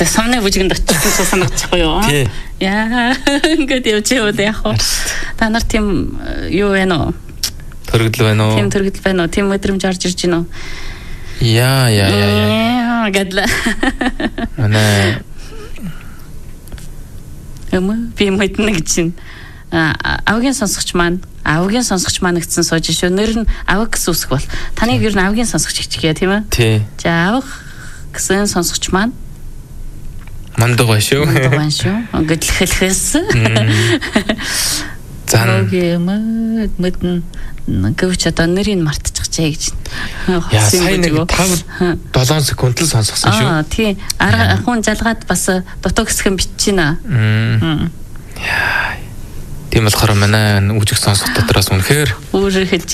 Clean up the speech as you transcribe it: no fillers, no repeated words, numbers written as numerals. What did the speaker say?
Тэ сумны бүжгэнд очсон санагдчихгүй юу? Яа, ингээд явж яваад яах вэ? Та нар тийм юу вэ нөө? Төрөгдөл байна уу? Тийм төрөгдөл байна уу? Тийм мэдрэмж орж ирж байна уу? Яа. Гадла. Манай би мэднэ гэж чинь. Авгийн сонсогч маань гэсэн сууж шүү. Нэр нь авг гэсэн үсэх бол таныг ер нь авгийн сонсогч гिचгээ тийм ээ? Тий. За авг гэсэн сонсогч маань мандаг байна шүү. Гэтлэхээс. Зан. Мэднэ. Гэвч одоо нэрийг мартчихжээ гэж. Яа, сайн нэг 5-7 секунд л сонсгосон шүү. Тий. Хүн залгаад бас дутуу хэсгэн биччихнэ. Яа. Тийм болохоор манай үжиг сонсох дотроос үнэхээр үүрэг хэлж